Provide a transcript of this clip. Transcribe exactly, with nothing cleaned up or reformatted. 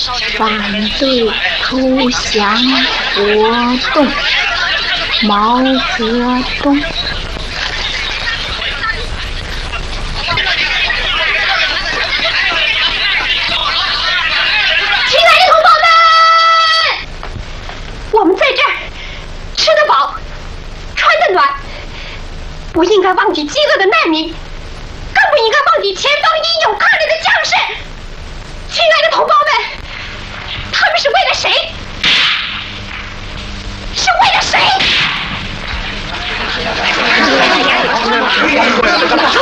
反对投降活动，毛泽东。亲爱的同胞们，我们在这儿吃得饱，穿得暖，不应该忘记饥饿的难民，更不应该忘记前方